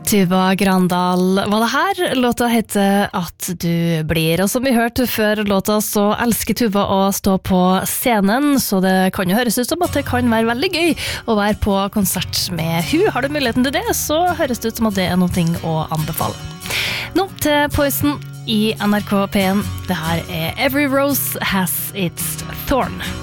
Tuva Grandal var det her. Låta heter At du blir. Og som vi hørte før låta, så elsker Tuva å stå på scenen, så det kan jo høres ut som at det kan være veldig gøy å være på konsert med hun. Har du muligheten til det, så høres det ut som at det er noe å anbefale. Nå til Poison i NRK P1. Det her er Every Rose Has Its Thorn.